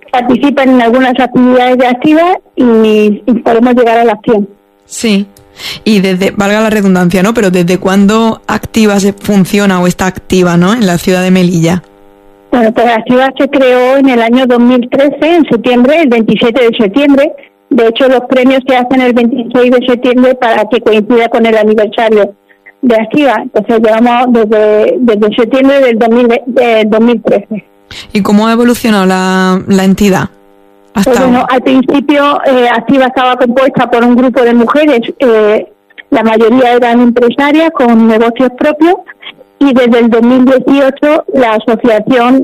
participen en algunas actividades de Activa y podemos llegar a la acción. Sí. Y valga la redundancia, ¿no? Pero ¿desde cuándo Activa funciona o está activa, ¿no? En la ciudad de Melilla. Bueno, pues Activa se creó en el año 2013, en septiembre, el 27 de septiembre. De hecho, los premios se hacen el 26 de septiembre para que coincida con el aniversario de Activa. Entonces, llevamos desde septiembre del 2013. ¿Y cómo ha evolucionado la entidad? Pues bueno, al principio Activa estaba compuesta por un grupo de mujeres, la mayoría eran empresarias con negocios propios, y desde el 2018 la asociación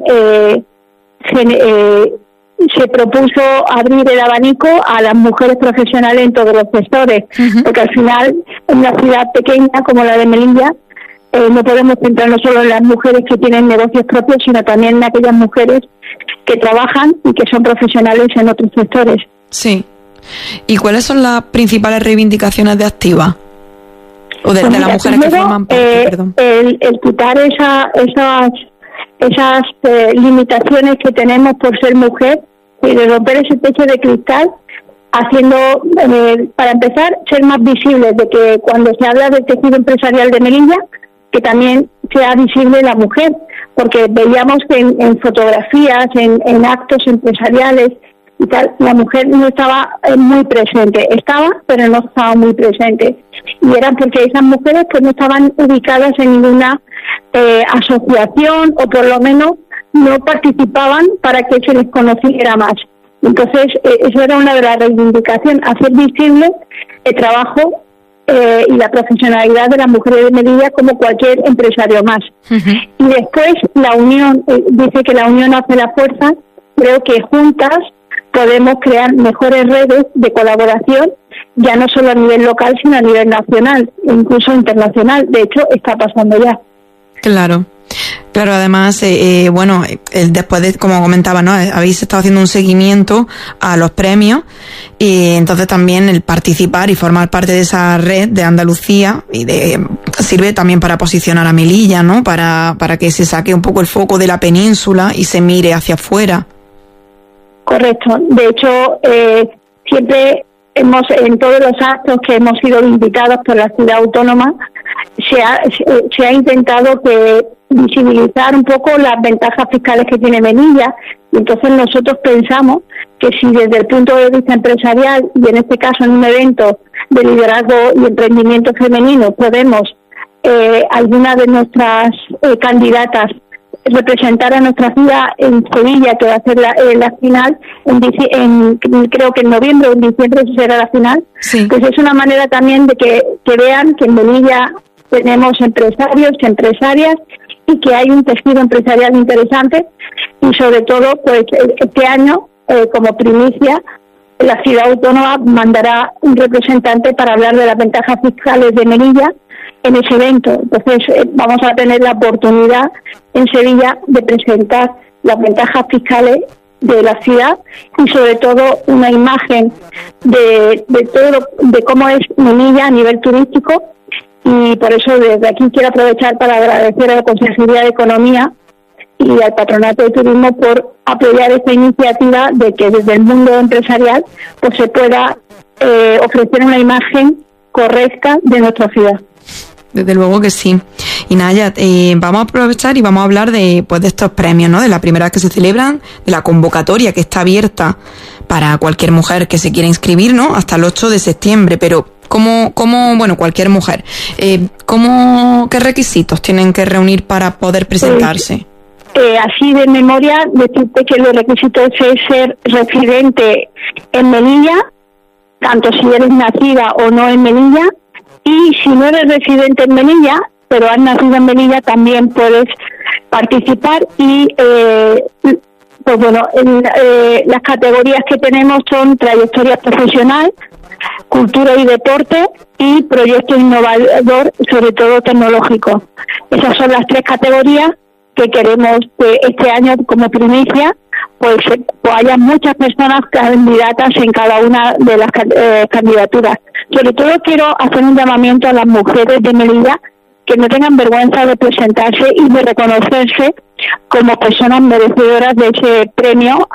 se propuso abrir el abanico a las mujeres profesionales en todos los sectores, porque al final en una ciudad pequeña como la de Melilla no podemos centrarnos solo en las mujeres que tienen negocios propios, sino también en aquellas mujeres que trabajan y que son profesionales en otros sectores. Sí. ¿Y cuáles son las principales reivindicaciones de Activa? O de las mujeres que forman parte, perdón. El quitar esas limitaciones que tenemos por ser mujer y de romper ese techo de cristal, haciendo, para empezar, ser más visibles, de que cuando se habla del tejido empresarial de Melilla, que también sea visible la mujer, porque veíamos que en fotografías, en actos empresariales y tal, la mujer no estaba muy presente. Estaba, pero no estaba muy presente. Y eran porque esas mujeres pues no estaban ubicadas en ninguna asociación, o por lo menos no participaban para que se les conociera más. Entonces, eso era una de las reivindicaciones, hacer visible el trabajo y la profesionalidad de las mujeres de Melilla como cualquier empresario más. Y después la unión, dice que la unión hace la fuerza. Creo que juntas podemos crear mejores redes de colaboración, ya no solo a nivel local, sino a nivel nacional, incluso internacional. De hecho, está pasando ya. Claro. Claro, además, después de, como comentaba, ¿no? Habéis estado haciendo un seguimiento a los premios, y entonces también el participar y formar parte de esa red de Andalucía sirve también para posicionar a Melilla, ¿no? Para que se saque un poco el foco de la península y se mire hacia afuera. Correcto. De hecho, siempre en todos los actos que hemos sido invitados por la ciudad autónoma, se ha intentado visibilizar un poco las ventajas fiscales que tiene Melilla. Y entonces nosotros pensamos que si desde el punto de vista empresarial, y en este caso en un evento de liderazgo y emprendimiento femenino, podemos alguna de nuestras candidatas representar a nuestra ciudad en Sevilla, que va a ser la final, creo que en noviembre o en diciembre será la final. Sí. Pues es una manera también de que vean que en Melilla tenemos empresarios y empresarias, y que hay un tejido empresarial interesante. Y sobre todo, pues este año, como primicia, la ciudad autónoma mandará un representante para hablar de las ventajas fiscales de Melilla en ese evento. Entonces vamos a tener la oportunidad en Sevilla de presentar las ventajas fiscales de la ciudad, y sobre todo una imagen de todo, de cómo es Melilla a nivel turístico. Y por eso desde aquí quiero aprovechar para agradecer a la Consejería de Economía y al Patronato de Turismo por apoyar esta iniciativa de que desde el mundo empresarial pues se pueda ofrecer una imagen correcta de nuestra ciudad. Desde luego que sí. Y Naya, vamos a aprovechar y vamos a hablar de estos premios, ¿no? De la primera vez que se celebran, de la convocatoria que está abierta para cualquier mujer que se quiera inscribir, ¿no? Hasta el 8 de septiembre, pero cualquier mujer, ¿qué requisitos tienen que reunir para poder presentarse? Así de memoria, decirte que los requisitos es ser residente en Melilla, tanto si eres nacida o no en Melilla, y si no eres residente en Melilla, pero has nacido en Melilla, también puedes participar. Y las categorías que tenemos son trayectoria profesional, cultura y deporte, y proyecto innovador, sobre todo tecnológico. Esas son las tres categorías que queremos que este año, como primicia, pues haya muchas personas candidatas en cada una de las candidaturas. Sobre todo quiero hacer un llamamiento a las mujeres de Melilla que no tengan vergüenza de presentarse y de reconocerse como personas merecedoras de ese premio